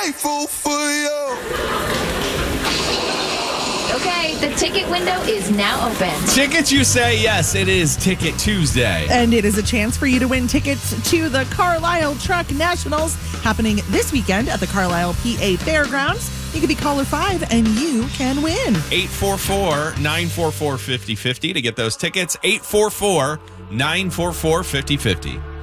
grateful for you. Okay, the ticket window is now open. Tickets, you say? Yes, it is Ticket Tuesday. And it is a chance for you to win tickets to the Carlisle Truck Nationals happening this weekend at the Carlisle PA Fairgrounds. You could be caller 5 and you can win. 844-944-5050 to get those tickets. 844-944-5050.